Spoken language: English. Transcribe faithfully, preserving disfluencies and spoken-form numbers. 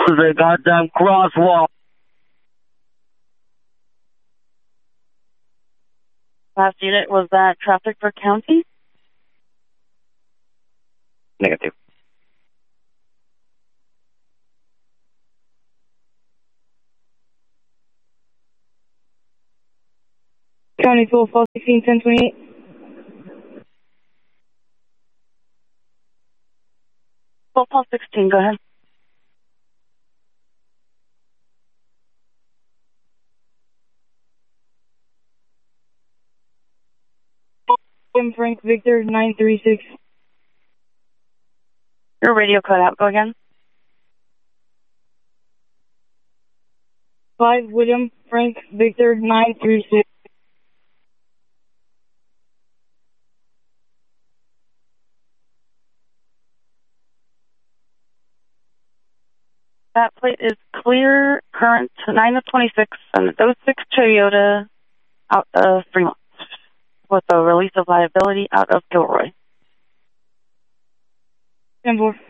the goddamn crosswalk. Last unit, was that traffic for county? Negative. County twelve, fall sixteen, ten twenty-eight. twelve, fall sixteen, go ahead. Frank Victor, nine three six. Your radio cut out, go again. five William Frank Victor, nine three six. That plate is clear, current nine of twenty-six, and those six Toyota out of Fremont with a release of liability out of Gilroy. ten four.